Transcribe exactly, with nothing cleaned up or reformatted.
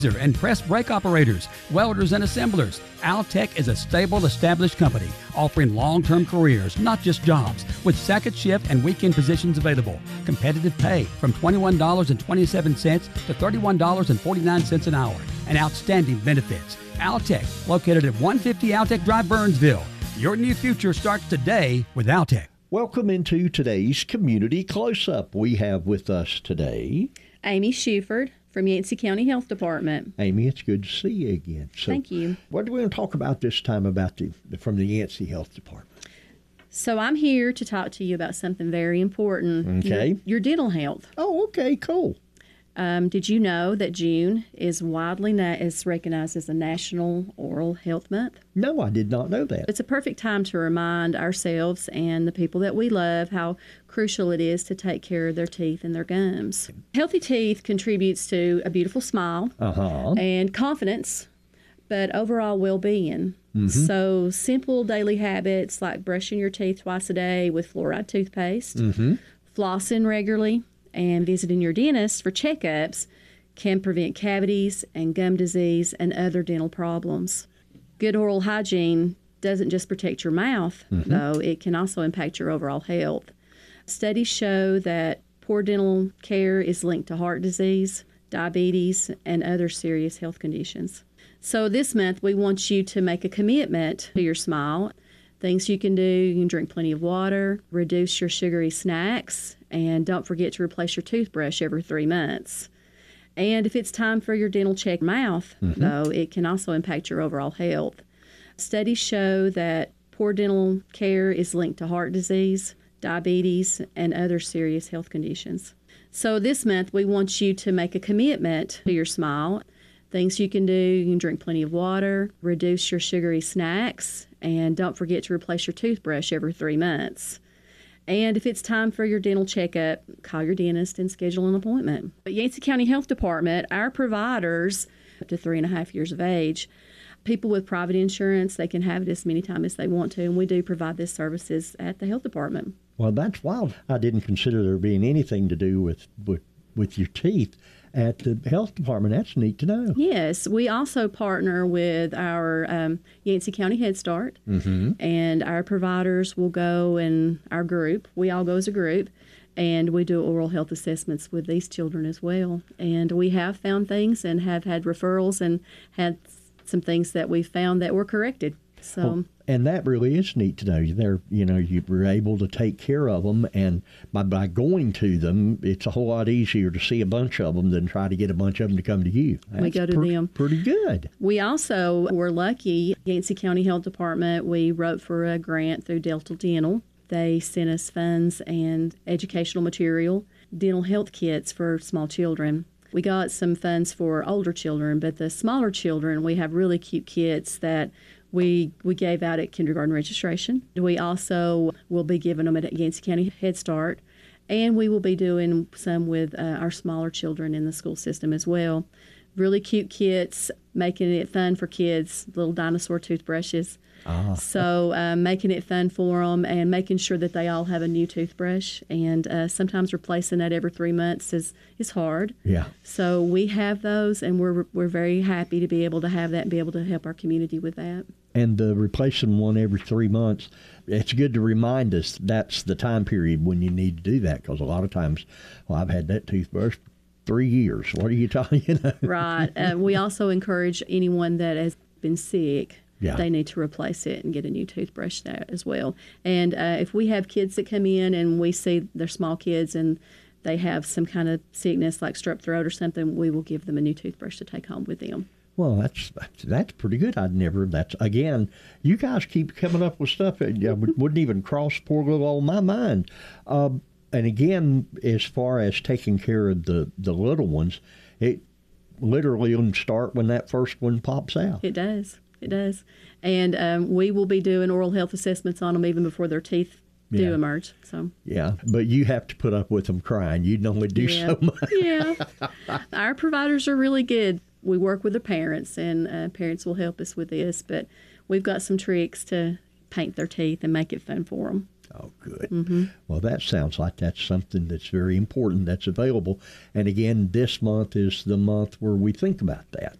and press brake operators, welders, and assemblers. Altech is a stable, established company offering long-term careers, not just jobs, with second shift and weekend positions available. Competitive pay from twenty-one dollars and twenty-seven cents to thirty-one dollars and forty-nine cents an hour, and outstanding benefits. Altech, located at one fifty Altech Drive, Burnsville. Your new future starts today with Altech. Welcome into today's Community Close-Up. We have with us today Amy Shuford from Yancey County Health Department. Amy, it's good to see you again. So Thank you. What do we want to talk about this time about the from the Yancey Health Department? So I'm here to talk to you about something very important. Okay. Your, your dental health. Oh, okay, cool. Um, did you know that June is widely na- is recognized as a National Oral Health Month? No, I did not know that. It's a perfect time to remind ourselves and the people that we love how crucial it is to take care of their teeth and their gums. Healthy teeth contributes to a beautiful smile Uh-huh. and confidence, but overall well-being. Mm-hmm. So simple daily habits like brushing your teeth twice a day with fluoride toothpaste, Mm-hmm. flossing regularly, and visiting your dentist for checkups can prevent cavities and gum disease and other dental problems. Good oral hygiene doesn't just protect your mouth, Mm-hmm. though, it can also impact your overall health. Studies show that poor dental care is linked to heart disease, diabetes, and other serious health conditions. So this month, we want you to make a commitment to your smile. Things you can do: you can drink plenty of water, reduce your sugary snacks, and don't forget to replace your toothbrush every three months. And if it's time for your dental check mouth, Mm-hmm. though, it can also impact your overall health. Studies show that poor dental care is linked to heart disease, diabetes, and other serious health conditions. So this month, we want you to make a commitment to your smile. Things you can do: you can drink plenty of water, reduce your sugary snacks, and don't forget to replace your toothbrush every three months. And if it's time for your dental checkup, call your dentist and schedule an appointment. At Yancey County Health Department, our providers up to three and a half years of age, people with private insurance, they can have it as many times as they want to, and we do provide this services at the health department. Well, that's wild. I didn't consider there being anything to do with, with, with your teeth at the health department. That's neat to know. Yes, we also partner with our um, Yancey County Head Start, Mm-hmm. and our providers will go, and our group, we all go as a group, and we do oral health assessments with these children as well. And we have found things and have had referrals and had some things that we found that were corrected. So. Well, and that really is neat to know. They're, you know, you were able to take care of them, and by, by going to them, it's a whole lot easier to see a bunch of them than try to get a bunch of them to come to you. That's We go to pretty, them. Pretty good. We also were lucky. Yancey County Health Department, we wrote for a grant through Delta Dental. They sent us funds and educational material, dental health kits for small children. We got some funds for older children, but the smaller children, we have really cute kits that we we gave out at kindergarten registration. We also will be giving them at Yancey County Head Start, and we will be doing some with uh, our smaller children in the school system as well. Really cute kits, making it fun for kids, little dinosaur toothbrushes. Ah. So uh, making it fun for them and making sure that they all have a new toothbrush. And uh, sometimes replacing that every three months is, is hard. Yeah. So we have those, and we're we're very happy to be able to have that and be able to help our community with that. And uh, replacing one every three months, it's good to remind us that's the time period when you need to do that, because a lot of times, well, I've had that toothbrush three years. What are you talking? You know? Right. Uh, we also encourage anyone that has been sick, Yeah. they need to replace it and get a new toothbrush there as well. And uh, if we have kids that come in and we see they're small kids and they have some kind of sickness like strep throat or something, we will give them a new toothbrush to take home with them. Well, that's that's, that's pretty good. I'd never. That's again. You guys keep coming up with stuff that yeah, wouldn't even cross poor little old my mind. Uh, and again, as far as taking care of the the little ones, it literally will start when that first one pops out. It does. It does. And um, we will be doing oral health assessments on them even before their teeth do Yeah. emerge. So Yeah, but you have to put up with them crying. You can only do yeah. so much. Yeah. Our providers are really good. We work with the parents, and uh, parents will help us with this, but we've got some tricks to paint their teeth and make it fun for them. Oh, good. Mm-hmm. Well, that sounds like that's something that's very important that's available. And again, this month is the month where we think about that.